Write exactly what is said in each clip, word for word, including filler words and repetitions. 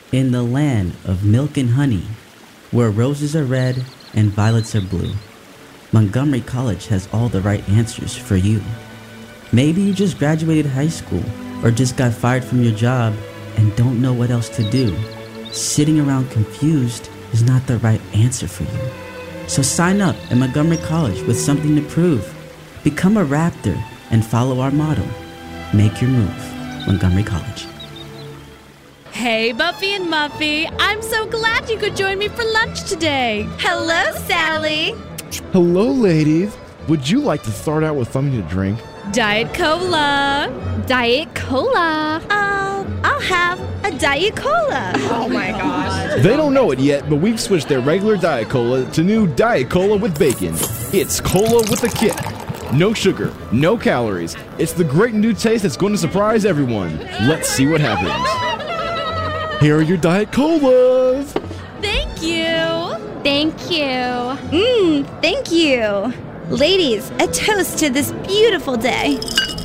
In the land of milk and honey, where roses are red and violets are blue, Montgomery College has all the right answers for you. Maybe you just graduated high school or just got fired from your job and don't know what else to do. Sitting around confused is not the right answer for you. So sign up at Montgomery College with something to prove. Become a Raptor and follow our motto. Make your move. Montgomery College. Hey, Buffy and Muffy. I'm so glad you could join me for lunch today. Hello, Sally. Hello, ladies. Would you like to start out with something to drink? Diet Cola. Diet Cola. Uh, I'll have a Diet Cola. Oh my gosh. They don't know it yet, but we've switched their regular Diet Cola to new Diet Cola with bacon. It's cola with a kick. No sugar, no calories. It's the great new taste that's going to surprise everyone. Let's see what happens. Here are your Diet Colas. Thank you. Thank you. Mmm, thank you. Ladies, a toast to this beautiful day.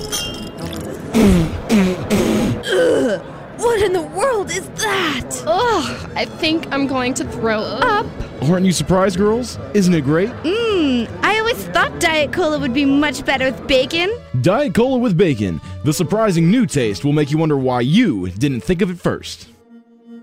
Ugh, what in the world is that? Ugh, I think I'm going to throw up. Aren't you surprised, girls? Isn't it great? Mmm, I always thought Diet Cola would be much better with bacon. Diet Cola with bacon. The surprising new taste will make you wonder why you didn't think of it first.